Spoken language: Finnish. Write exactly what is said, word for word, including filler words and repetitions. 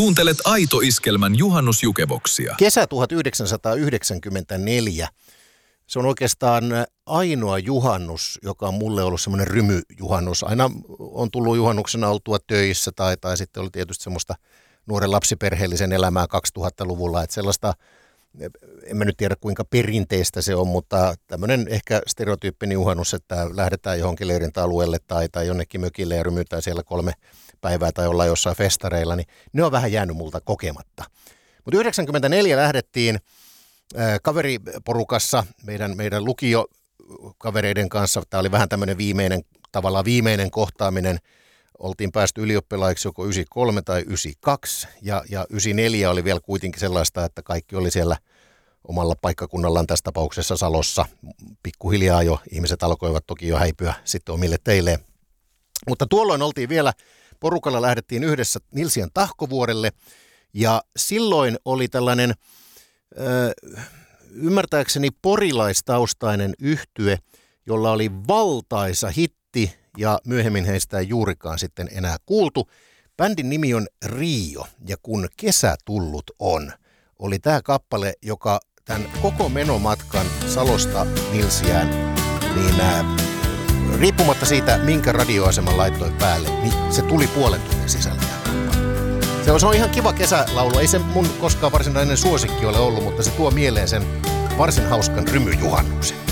Kuuntelet Aito Iskelmän juhannusjukeboksia. Kesä tuhatyhdeksänsataayhdeksänkymmentäneljä. Se on oikeastaan ainoa juhannus, joka on mulle ollut semmoinen rymyjuhannus. Aina on tullut juhannuksena oltua töissä tai, tai sitten oli tietysti semmoista nuoren lapsiperheellisen elämää kaksituhattaluvulla. Että sellaista, en mä nyt tiedä kuinka perinteistä se on, mutta tämmöinen ehkä stereotyyppinen juhannus, että lähdetään johonkin leirintäalueelle tai, tai jonnekin mökille ja rymytään siellä kolme päivää tai ollaan jossain festareilla, niin ne on vähän jäänyt multa kokematta. Mutta yhdeksänkymmentäneljä lähdettiin äh, kaveriporukassa meidän, meidän lukiokavereiden kanssa. Tämä oli vähän tämmöinen viimeinen, tavallaan viimeinen kohtaaminen. Oltiin päästy ylioppilaiksi joko yhdeksänkymmentäkolme tai yhdeksänkymmentäkaksi ja, ja yhdeksänkymmentäneljä oli vielä kuitenkin sellaista, että kaikki oli siellä omalla paikkakunnallaan, tässä tapauksessa Salossa. Pikkuhiljaa jo ihmiset alkoivat toki jo häipyä sitten omille teilleen. Mutta tuolloin oltiin vielä, porukalla lähdettiin yhdessä Nilsiän Tahkovuorelle ja silloin oli tällainen ö, ymmärtääkseni porilaistaustainen yhtye, jolla oli valtaisa hitti ja myöhemmin heistä ei juurikaan sitten enää kuultu. Bändin nimi on Rio ja kun kesä tullut on, oli tämä kappale, joka tämän koko menomatkan Salosta Nilsiään, niin nämä riippumatta siitä, minkä radioaseman laittoi päälle, niin se tuli puolen tunnin sisällä. Se on, se on ihan kiva kesälaulu. Ei se mun koskaan varsinainen suosikki ole ollut, mutta se tuo mieleen sen varsin hauskan rymyjuhannuksen.